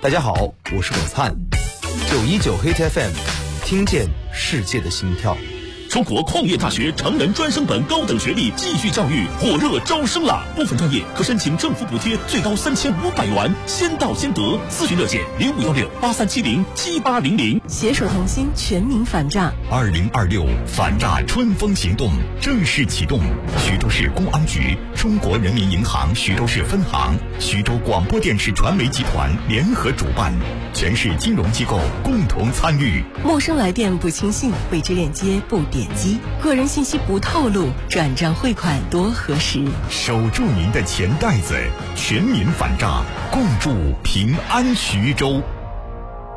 大家好，我是葛灿，919 Hit FM， 听见世界的心跳。 中国矿业大学成人专升本高等学历继续教育火热招生了，部分专业可申请政府补贴最高3500元，先到先得。咨询热线051683707800。 携手同心，全民反诈。 2026反诈春风行动正式启动，徐州市公安局、中国人民银行徐州市分行、徐州广播电视传媒集团联合主办，全市金融机构共同参与。 陌生来电不轻信，未知链接不点击，个人信息不透露，转账汇款多核实。 守住您的钱袋子，全民反诈，共筑平安徐州。